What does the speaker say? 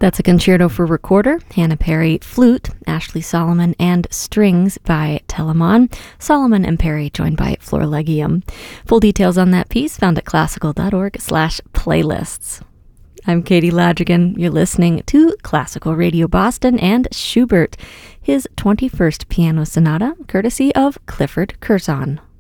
That's a concerto for recorder, Hannah Perry, flute, Ashley Solomon, and strings by Telemon. Solomon and Perry joined by Florilegium. Full details on that piece found at classical.org/playlists. I'm Katie Ladrigan. You're listening to Classical Radio Boston and Schubert, his 21st Piano Sonata, courtesy of Clifford Curzon.